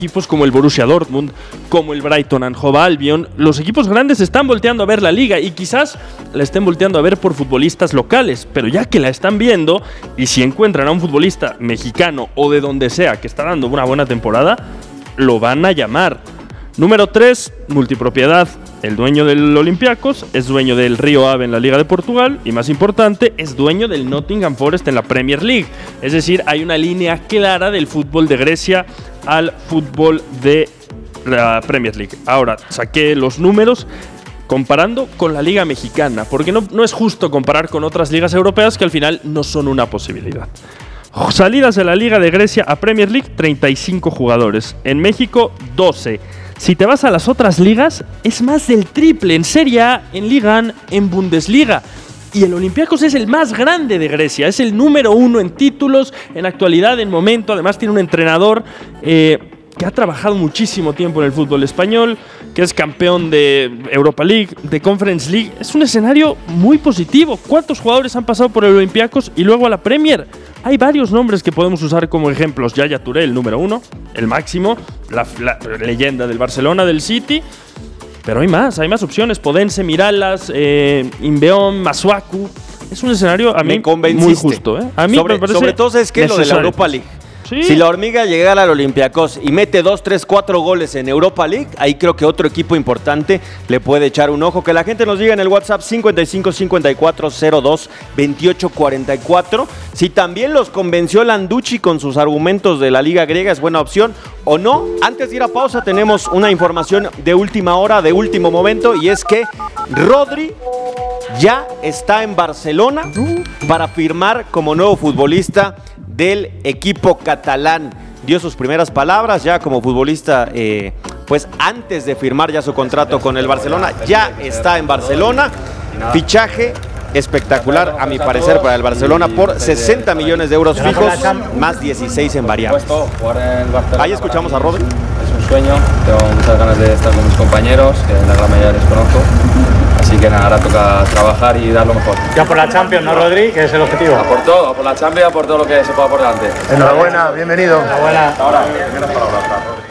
equipos como el Borussia Dortmund, como el Brighton and Hove Albion, los equipos grandes están volteando a ver la liga y quizás la estén volteando a ver por futbolistas locales, pero ya que la están viendo y si encuentran a un futbolista mexicano o de donde sea que está dando una buena temporada, lo van a llamar. Número 3, multipropiedad. El dueño del Olympiacos es dueño del Rio Ave en la Liga de Portugal y, más importante, es dueño del Nottingham Forest en la Premier League. Es decir, hay una línea clara del fútbol de Grecia al fútbol de la Premier League. Ahora, saqué los números comparando con la Liga Mexicana, porque no es justo comparar con otras ligas europeas que al final no son una posibilidad. Salidas de la Liga de Grecia a Premier League, 35 jugadores. En México, 12. Si te vas a las otras ligas, es más del triple. En Serie A, en Liga 1, en Bundesliga. Y el Olympiacos es el más grande de Grecia. Es el número 1 en títulos, en actualidad, en momento. Además tiene un entrenador que ha trabajado muchísimo tiempo en el fútbol español, que es campeón de Europa League, de Conference League. Es un escenario muy positivo. ¿Cuántos jugadores han pasado por el Olympiacos y luego a la Premier? Hay varios nombres que podemos usar como ejemplos. Yaya Touré, el número 1, el máximo, la leyenda del Barcelona, del City. Pero hay más opciones. Podense, Miralas, Inbeón, Masuaku. Es un escenario a mí muy justo. A mí me parece sobre todo es que lo de la Europa League. Sí. Si la Hormiga llegara al Olympiacos y mete 2, 3, 4 goles en Europa League, ahí creo que otro equipo importante le puede echar un ojo. Que la gente nos diga en el WhatsApp 55 54 02 28 44 si también los convenció Landucci con sus argumentos de la Liga Griega, es buena opción o no. Antes de ir a pausa tenemos una información de última hora, de último momento, y es que Rodri ya está en Barcelona para firmar como nuevo futbolista del equipo catalán. Dio sus primeras palabras ya como futbolista, pues antes de firmar ya su contrato con el Barcelona. Ya está en Barcelona. Fichaje espectacular, a mi parecer, para el Barcelona por 60 millones de euros fijos, más 16 en variables. Ahí escuchamos a Rodri. Es un sueño, tengo muchas ganas de estar con mis compañeros, que la gran mayoría les conozco. Así que nada, ahora toca trabajar y dar lo mejor. Ya por la Champions, ¿no, Rodri? Que es el objetivo. A por todo, a por la Champions, a por todo lo que se pueda por delante. Enhorabuena, bienvenido. Enhorabuena. Hasta ahora. Primeras palabras para Rodri.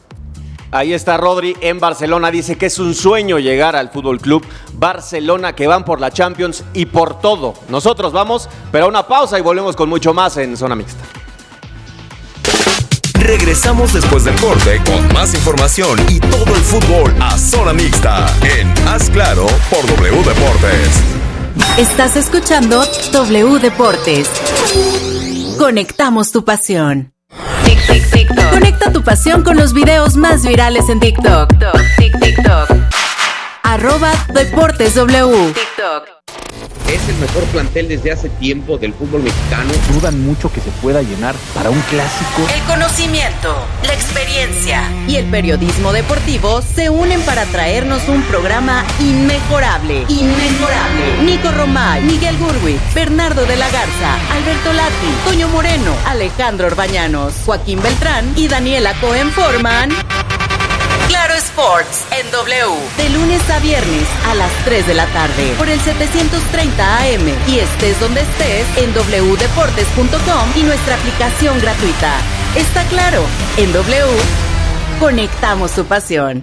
Ahí está Rodri en Barcelona, dice que es un sueño llegar al Fútbol Club Barcelona, que van por la Champions y por todo. Nosotros vamos, pero a una pausa y volvemos con mucho más en Zona Mixta. Regresamos después del corte con más información y todo el fútbol a Zona Mixta en Haz Claro por W Deportes. Estás escuchando W Deportes. Conectamos tu pasión. TikTok. Conecta tu pasión con los videos más virales en TikTok. TikTok. @DeportesW. TikTok. Es el mejor plantel desde hace tiempo del fútbol mexicano. Dudan mucho que se pueda llenar para un clásico. El conocimiento, la experiencia y el periodismo deportivo se unen para traernos un programa inmejorable. Nico Romay, Miguel Gurwitz, Bernardo de la Garza, Alberto Lati, Toño Moreno, Alejandro Orbañanos, Joaquín Beltrán y Daniela Cohen forman Claro Sports en W, de lunes a viernes a las 3 de la tarde por el 730 AM y estés donde estés en wdeportes.com y nuestra aplicación gratuita. Está claro, en W conectamos tu pasión.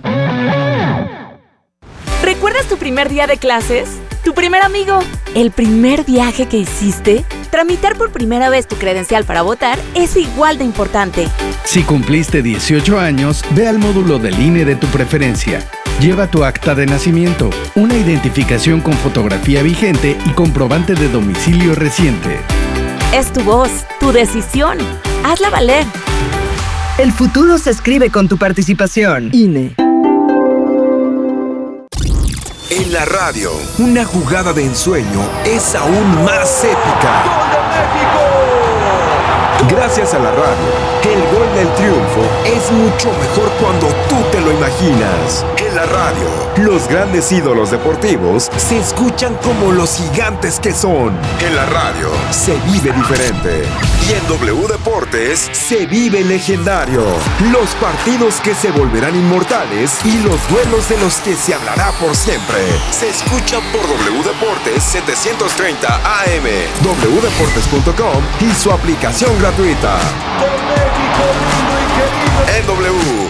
¿Recuerdas tu primer día de clases? ¿Tu primer amigo? ¿El primer viaje que hiciste? Tramitar por primera vez tu credencial para votar es igual de importante. Si cumpliste 18 años, ve al módulo del INE de tu preferencia. Lleva tu acta de nacimiento, una identificación con fotografía vigente y comprobante de domicilio reciente. Es tu voz, tu decisión. Hazla valer. El futuro se escribe con tu participación. INE. En la radio, una jugada de ensueño es aún más épica. ¡Gol de México! Gracias a la radio, el gol del triunfo es mucho mejor cuando tú te lo imaginas. En la radio, los grandes ídolos deportivos se escuchan como los gigantes que son. En la radio, se vive diferente. Y en W Deportes, se vive legendario. Los partidos que se volverán inmortales y los duelos de los que se hablará por siempre. Se escuchan por W Deportes 730 AM, wdeportes.com y su aplicación gratuita. De México, lindo y querido. En W